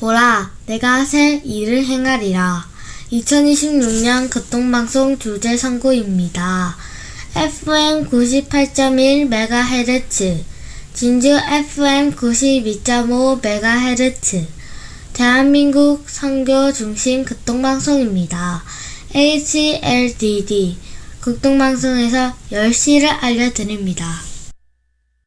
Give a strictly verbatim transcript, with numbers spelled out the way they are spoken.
보라, 내가 새 일을 행하리라. 이천이십육 년 교통방송 주제 선고입니다. 에프엠 구십팔 점 일 메가헤르츠, 진주 에프엠 구십이 점 오 메가헤르츠, 대한민국 선교 중심 교통방송입니다. 에이치엘디디, 교통방송에서 열 시를 알려드립니다.